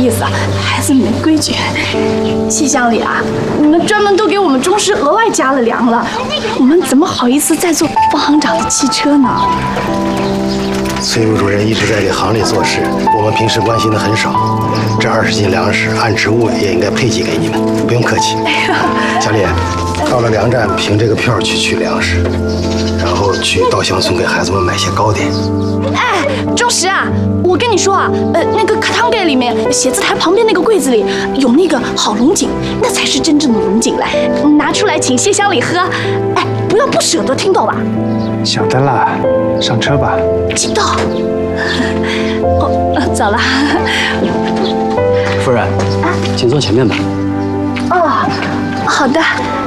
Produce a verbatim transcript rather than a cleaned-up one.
意思啊，孩子没规矩。谢乡里啊，你们专门都给我们中师额外加了粮了，我们怎么好意思再坐方行长的汽车呢？ 崔陆主任一直在这行里做事，我们平时关心的很少。这二十斤粮食按职务也应该配给给你们，不用客气。小李，到了粮站凭这个票去取粮食，然后去稻香村给孩子们买些糕点。 哎，中石啊，我跟你说啊，呃，那个课堂盖里面写字台旁边那个柜子里有那个好龙井，那才是真正的龙井来，拿出来请谢乡里喝。哎，不要不舍得，听到吧？ 晓得了，上车吧。 知道。哦，走了。 夫人，请坐前面吧。 哦，好的。